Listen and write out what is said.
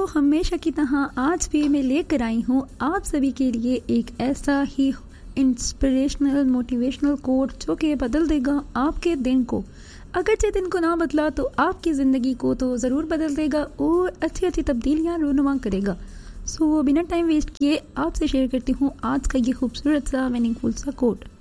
हमेशा की तरह आज भी मैं लेकर आई हूँ आप सभी के लिए एक ऐसा ही इंस्पिरेशनल मोटिवेशनल कोट जो कि बदल देगा आपके दिन को। अगरचे दिन को ना बदला तो आपकी ज़िंदगी को तो ज़रूर बदल देगा और अच्छी अच्छी तब्दीलियाँ रूनुमा करेगा। सो बिना टाइम वेस्ट किए आपसे शेयर करती हूँ आज का ये खूबसूरत सा मीनिंगफुल सा कोट।